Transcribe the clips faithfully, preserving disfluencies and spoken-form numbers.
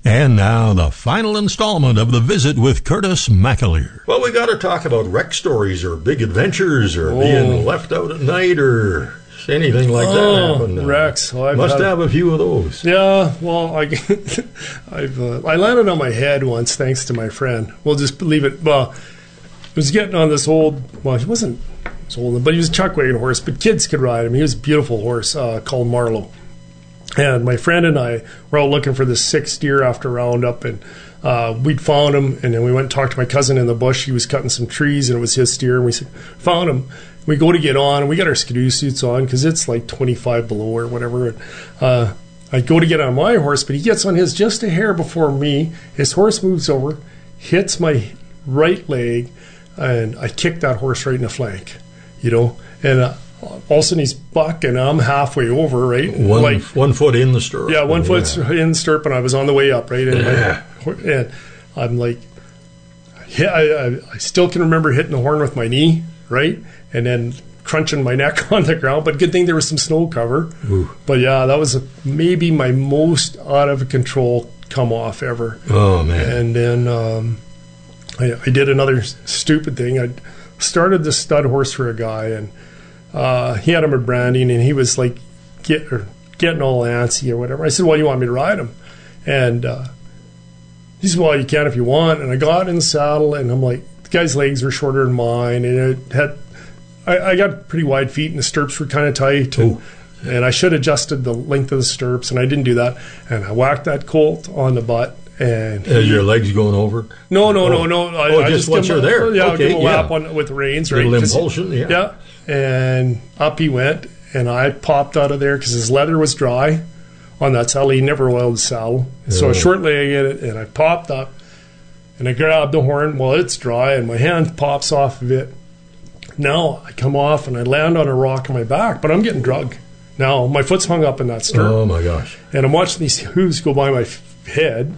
And now the final installment of The Visit with Curtis McAleer. Well, we got to talk about wreck stories or big adventures or oh. being left out at night or anything like oh, that happen. Wrecks. Well, must had, have a few of those. Yeah, well, I, I've, uh, I landed on my head once thanks to my friend. We'll just leave it. Well, I was getting on this old, well, he wasn't he was old, but he was a chuck wagon horse, but kids could ride him. He was a beautiful horse uh, called Marlowe. And my friend and I were out looking for this six deer after roundup, and uh, we'd found him, and then we went and talked to my cousin in the bush. He was cutting some trees, and it was his steer, and we said, found him. We go to get on, and we got our skidoo suits on because it's like twenty-five below or whatever. And, uh, I go to get on my horse, but he gets on his just a hair before me. His horse moves over, hits my right leg, and I kick that horse right in the flank, you know, and uh, all of a sudden he's bucking, I'm halfway over, right? One, like, one foot in the stirrup. Yeah, one foot yeah. in the stirrup, and I was on the way up, right? And, yeah. my, and I'm like, yeah, I, I, I still can remember hitting the horn with my knee, right? And then crunching my neck on the ground. But good thing there was some snow cover. Ooh. But yeah, that was a, maybe my most out of control come off ever. Oh, man. And then um, I, I did another stupid thing. I started this stud horse for a guy, and Uh, he had him at branding, and he was like get, or getting all antsy or whatever. I said, well, you want me to ride him? And uh, he said, well, you can if you want. And I got in the saddle, and I'm like, the guy's legs were shorter than mine, and it had I, I got pretty wide feet, and the stirrups were kind of tight. And, and I should have adjusted the length of the stirrups, and I didn't do that. And I whacked that colt on the butt. And Is your legs going over? No, no, oh. no, no. I, oh, I just just once you're there. Yeah, okay, I'll give him a yeah. lap on, with the reins, right? Little impulsion, yeah. Yeah. And up he went, and I popped out of there because his leather was dry on that saddle. He never oiled the saddle. Yeah. So I short-legged it, and I popped up, and I grabbed the horn. Well, it's dry, and my hand pops off of it. Now I come off, and I land on a rock on my back, but I'm getting drug. Now my foot's hung up in that stirrup. Oh, my gosh. And I'm watching these hooves go by my f- head,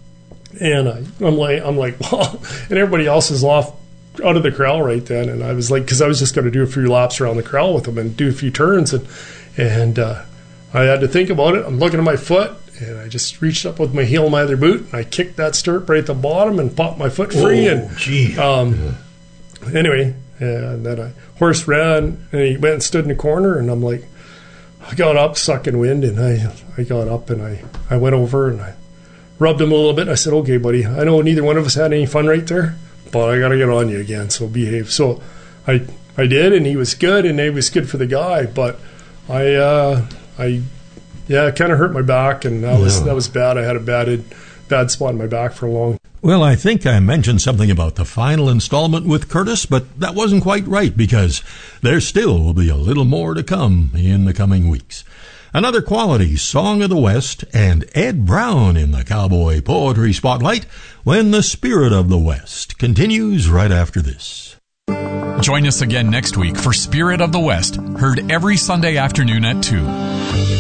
and I, I'm like, I'm like, well, and everybody else is off out of the corral right then, and I was like, because I was just going to do a few laps around the corral with them and do a few turns, and and uh, I had to think about it. I'm looking at my foot, and I just reached up with my heel in my other boot, and I kicked that stirrup right at the bottom and popped my foot free. Oh, and gee. Um, yeah. Anyway, and then I horse ran, and he went and stood in the corner, and I'm like, I got up sucking wind, and I I got up, and I I went over and I rubbed him a little bit. And I said, okay, buddy, I know neither one of us had any fun right there, but I got to get on you again, so behave. So I I did, and he was good, and he was good for the guy, but I, uh, I yeah, it kind of hurt my back, and that was, yeah. that was bad. I had a bad, bad spot in my back for a long time. Well, I think I mentioned something about the final installment with Curtis, but that wasn't quite right, because there still will be a little more to come in the coming weeks. Another quality Song of the West, and Ed Brown in the Cowboy Poetry Spotlight when the Spirit of the West continues right after this. Join us again next week for Spirit of the West, heard every Sunday afternoon at two.